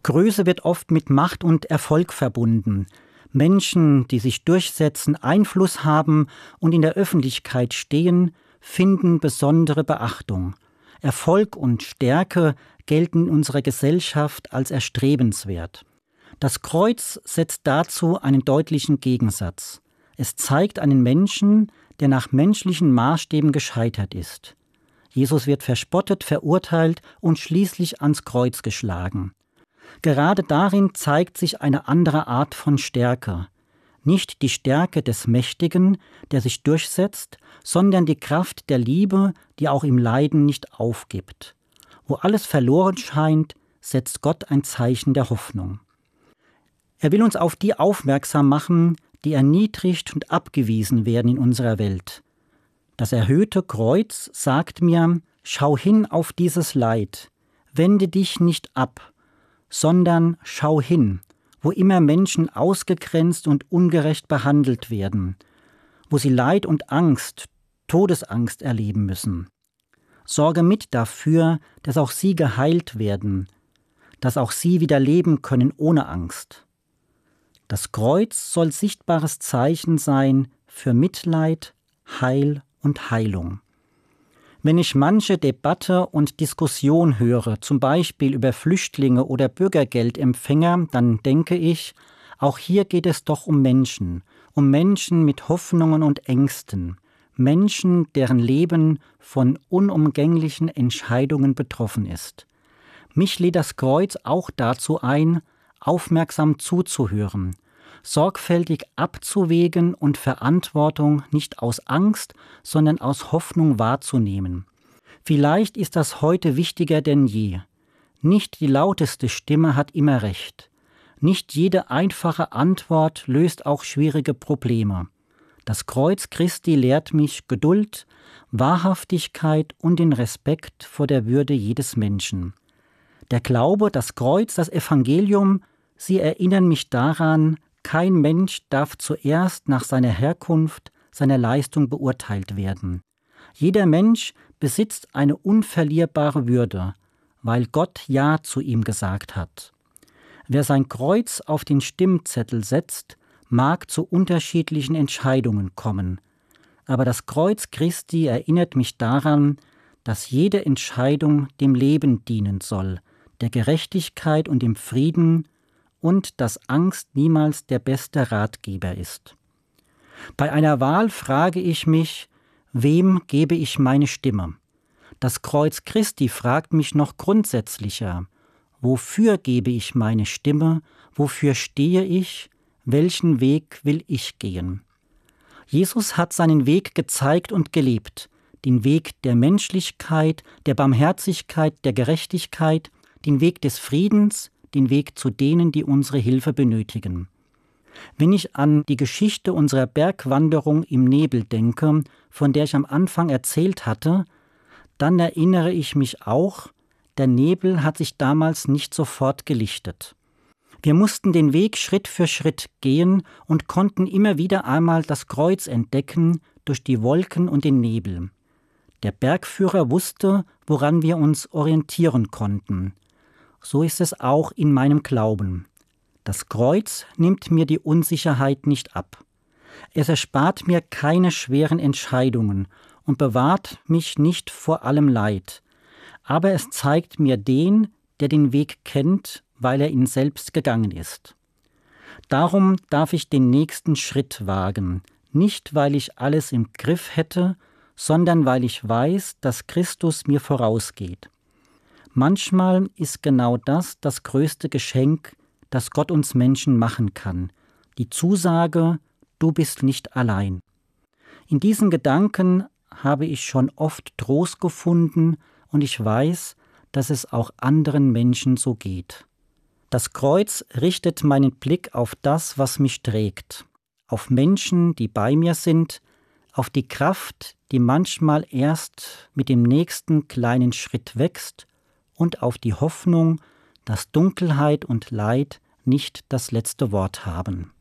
Größe wird oft mit Macht und Erfolg verbunden. Menschen, die sich durchsetzen, Einfluss haben und in der Öffentlichkeit stehen, finden besondere Beachtung. Erfolg und Stärke gelten in unserer Gesellschaft als erstrebenswert. Das Kreuz setzt dazu einen deutlichen Gegensatz. Es zeigt einen Menschen, der nach menschlichen Maßstäben gescheitert ist. Jesus wird verspottet, verurteilt und schließlich ans Kreuz geschlagen. Gerade darin zeigt sich eine andere Art von Stärke. Nicht die Stärke des Mächtigen, der sich durchsetzt, sondern die Kraft der Liebe, die auch im Leiden nicht aufgibt. Wo alles verloren scheint, setzt Gott ein Zeichen der Hoffnung. Er will uns auf die aufmerksam machen, die erniedrigt und abgewiesen werden in unserer Welt. Das erhöhte Kreuz sagt mir, schau hin auf dieses Leid, wende dich nicht ab, sondern schau hin, wo immer Menschen ausgegrenzt und ungerecht behandelt werden, wo sie Leid und Angst, Todesangst erleben müssen. Sorge mit dafür, dass auch sie geheilt werden, dass auch sie wieder leben können ohne Angst. Das Kreuz soll sichtbares Zeichen sein für Mitleid, Heil und Heilung. Wenn ich manche Debatte und Diskussion höre, zum Beispiel über Flüchtlinge oder Bürgergeldempfänger, dann denke ich, auch hier geht es doch um Menschen mit Hoffnungen und Ängsten, Menschen, deren Leben von unumgänglichen Entscheidungen betroffen ist. Mich lädt das Kreuz auch dazu ein, aufmerksam zuzuhören, sorgfältig abzuwägen und Verantwortung nicht aus Angst, sondern aus Hoffnung wahrzunehmen. Vielleicht ist das heute wichtiger denn je. Nicht die lauteste Stimme hat immer recht. Nicht jede einfache Antwort löst auch schwierige Probleme. Das Kreuz Christi lehrt mich Geduld, Wahrhaftigkeit und den Respekt vor der Würde jedes Menschen. Der Glaube, das Kreuz, das Evangelium, sie erinnern mich daran, kein Mensch darf zuerst nach seiner Herkunft, seiner Leistung beurteilt werden. Jeder Mensch besitzt eine unverlierbare Würde, weil Gott Ja zu ihm gesagt hat. Wer sein Kreuz auf den Stimmzettel setzt, mag zu unterschiedlichen Entscheidungen kommen. Aber das Kreuz Christi erinnert mich daran, dass jede Entscheidung dem Leben dienen soll, der Gerechtigkeit und dem Frieden, und dass Angst niemals der beste Ratgeber ist. Bei einer Wahl frage ich mich, wem gebe ich meine Stimme? Das Kreuz Christi fragt mich noch grundsätzlicher, wofür gebe ich meine Stimme, wofür stehe ich, welchen Weg will ich gehen? Jesus hat seinen Weg gezeigt und gelebt, den Weg der Menschlichkeit, der Barmherzigkeit, der Gerechtigkeit, den Weg des Friedens, den Weg zu denen, die unsere Hilfe benötigen. Wenn ich an die Geschichte unserer Bergwanderung im Nebel denke, von der ich am Anfang erzählt hatte, dann erinnere ich mich auch, der Nebel hat sich damals nicht sofort gelichtet. Wir mussten den Weg Schritt für Schritt gehen und konnten immer wieder einmal das Kreuz entdecken durch die Wolken und den Nebel. Der Bergführer wusste, woran wir uns orientieren konnten. So ist es auch in meinem Glauben. Das Kreuz nimmt mir die Unsicherheit nicht ab. Es erspart mir keine schweren Entscheidungen und bewahrt mich nicht vor allem Leid. Aber es zeigt mir den, der den Weg kennt, weil er ihn selbst gegangen ist. Darum darf ich den nächsten Schritt wagen, nicht weil ich alles im Griff hätte, sondern weil ich weiß, dass Christus mir vorausgeht. Manchmal ist genau das das größte Geschenk, das Gott uns Menschen machen kann, die Zusage, du bist nicht allein. In diesen Gedanken habe ich schon oft Trost gefunden und ich weiß, dass es auch anderen Menschen so geht. Das Kreuz richtet meinen Blick auf das, was mich trägt, auf Menschen, die bei mir sind, auf die Kraft, die manchmal erst mit dem nächsten kleinen Schritt wächst, und auf die Hoffnung, dass Dunkelheit und Leid nicht das letzte Wort haben.